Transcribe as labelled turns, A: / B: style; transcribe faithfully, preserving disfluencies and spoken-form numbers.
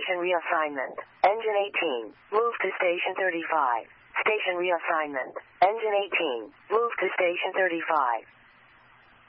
A: Station reassignment. Engine eighteen. Move to Station thirty-five. Station reassignment. Engine eighteen. Move to Station thirty-five.